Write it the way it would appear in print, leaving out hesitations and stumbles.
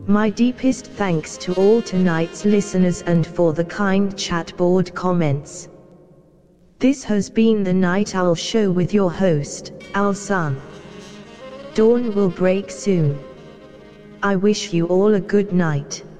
My deepest thanks to all tonight's listeners and for the kind chat board comments. This has been the Night Owl Show with your host, Al Sun. Dawn will break soon. I wish you all a good night.